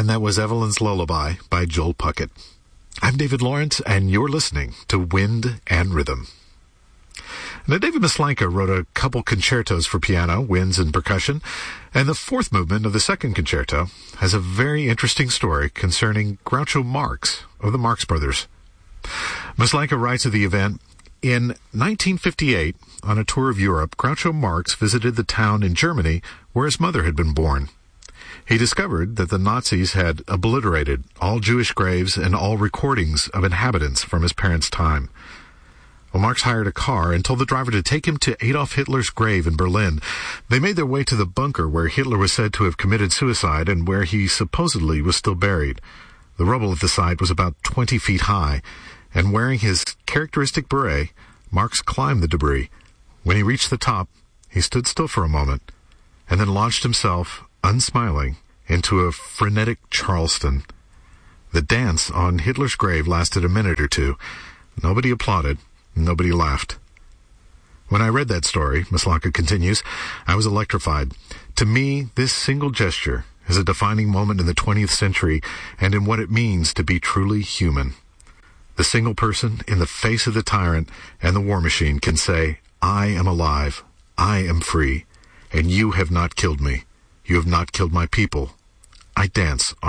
And that was Evelyn's Lullaby by Joel Puckett. I'm David Lawrence, and you're listening to Wind and Rhythm. Now, David Maslanka wrote a couple concertos for piano, winds, and percussion, and the fourth movement of the second concerto has a very interesting story concerning Groucho Marx of the Marx Brothers. Maslanka writes of the event, in 1958, on a tour of Europe, Groucho Marx visited the town in Germany where his mother had been born. He discovered that the Nazis had obliterated all Jewish graves and all recordings of inhabitants from his parents' time. Well, Marx hired a car and told the driver to take him to Adolf Hitler's grave in Berlin. They made their way to the bunker where Hitler was said to have committed suicide and where he supposedly was still buried. The rubble at the site was about 20 feet high, and wearing his characteristic beret, Marx climbed the debris. When he reached the top, he stood still for a moment, and then launched himself, unsmiling, into a frenetic Charleston. The dance on Hitler's grave lasted a minute or two. Nobody applauded. Nobody laughed. When I read that story, Maslanka continues, I was electrified. To me, this single gesture is a defining moment in the 20th century and in what it means to be truly human. The single person in the face of the tyrant and the war machine can say, I am alive, I am free, and you have not killed me. You have not killed my people. I dance on